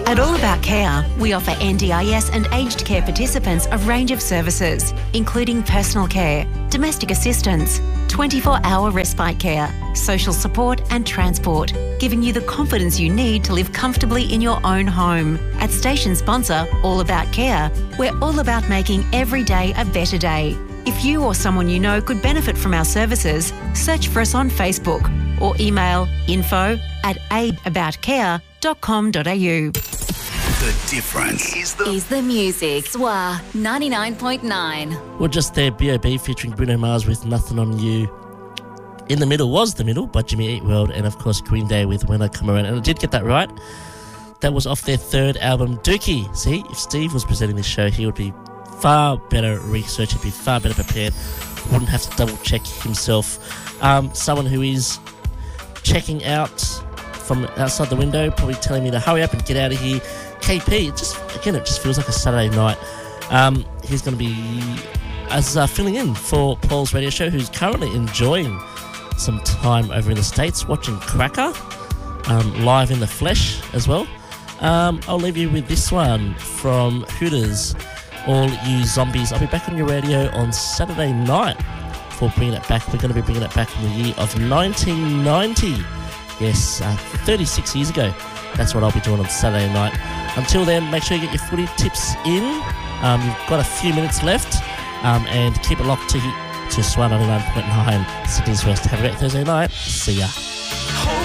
At All About Care, we offer NDIS and aged care participants a range of services, including personal care, domestic assistance, 24-hour respite care, social support and transport, giving you the confidence you need to live comfortably in your own home. At station sponsor All About Care, we're all about making every day a better day. If you or someone you know could benefit from our services, search for us on Facebook or email info@aidaboutcare.com.au. The difference is the music. SWA 99.9. Well, just there, B.O.B. featuring Bruno Mars with Nothing on You. In the Middle was The Middle by Jimmy Eat World, and of course Green Day with When I Come Around. And I did get that right. That was off their third album, Dookie. See, if Steve was presenting this show, he would be far better researched, he'd be far better prepared, wouldn't have to double check himself. Someone who is checking out from outside the window, probably telling me to hurry up and get out of here. KP, it just feels like a Saturday night. He's going to be filling in for Paul's radio show, who's currently enjoying some time over in the States, watching Cracker live in the flesh as well. I'll leave you with this one from Hooters, All You Zombies. I'll be back on your radio on Saturday night for bringing it back. We're going to be bringing it back in the year of 1990. Yes, 36 years ago. That's what I'll be doing on Saturday night. Until then, make sure you get your footy tips in. You've got a few minutes left, and keep it locked to SWA 99.9, Sydney's West. Have a great Thursday night. See ya.